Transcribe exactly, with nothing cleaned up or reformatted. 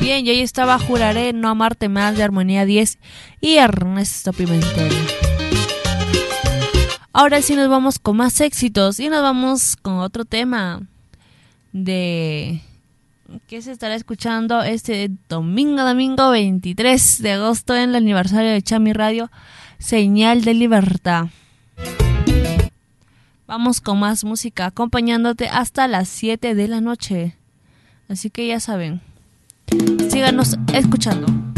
Bien, y ahí estaba Juraré no amarte más de Armonía diez y Ernesto Pimentel. Ahora sí nos vamos con más éxitos y nos vamos con otro tema de que se estará escuchando este domingo, domingo veintitrés de agosto en el aniversario de Chami Radio, Señal de Libertad. Vamos con más música acompañándote hasta las siete de la noche. Así que ya saben, síganos escuchando.